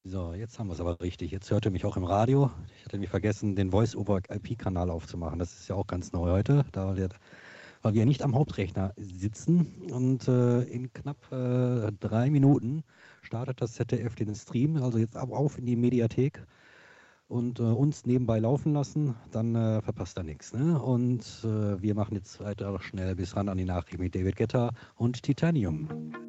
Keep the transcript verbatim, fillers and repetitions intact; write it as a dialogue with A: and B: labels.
A: So, jetzt haben wir es aber richtig. Jetzt hört ihr mich auch im Radio. Ich hatte mich vergessen, den Voice-over-I P-Kanal aufzumachen. Das ist ja auch ganz neu heute, da wir, weil wir nicht am Hauptrechner sitzen. Und äh, in knapp äh, drei Minuten startet das Z D F den Stream. Also jetzt ab auf in die Mediathek und äh, uns nebenbei laufen lassen, dann äh, verpasst er nichts. Ne? Und äh, wir machen jetzt weiter schnell bis ran an die Nachricht mit David Guetta und Titanium.